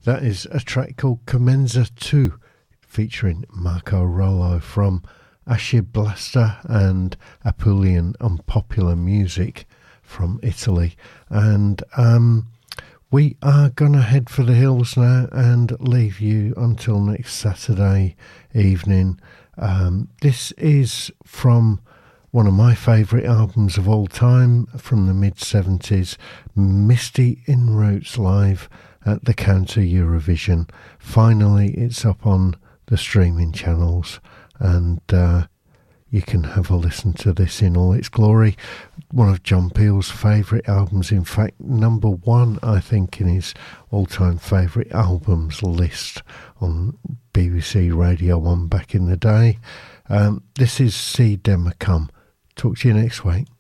That is a track called Comenza 2 featuring Marco Rollo from Ashib Blaster and Apulian Unpopular Music from Italy. And we are going to head for the hills now and leave you until next Saturday evening. This is from one of my favourite albums of all time from the mid-70s, Misty in Roots live at the Counter Eurovision. Finally, it's up on the streaming channels, and you can have a listen to this in all its glory. One of John Peel's favourite albums, in fact, number one, I think, in his all-time favourite albums list on BBC Radio 1 back in the day. This is C. Demacum. Talk to you next week.